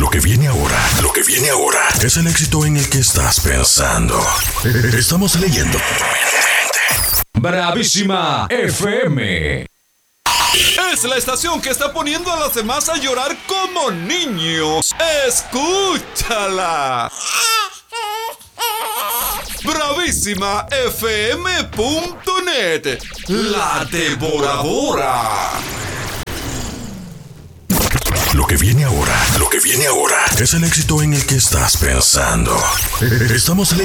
Lo que viene ahora es el éxito en el que estás pensando. Estamos leyendo tu mente. Bravísima FM. Es la estación que está poniendo a los demás a llorar como niños. ¡Escúchala! BravísimaFM.net, la devoradora. Lo que viene ahora es el éxito en el que estás pensando. Estamos